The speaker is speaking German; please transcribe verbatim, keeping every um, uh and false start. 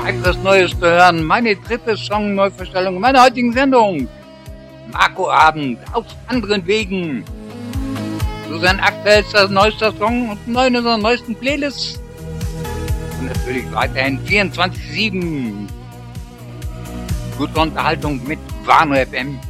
weiteres Neues zu hören. Meine dritte Song-Neuverstellung meiner heutigen Sendung. Marco Abend auf anderen Wegen. So sein aktuellster, neuester Song und neu in unserer neuesten Playlist. Und natürlich weiterhin vierundzwanzig sieben. Gute Unterhaltung mit Warno F M.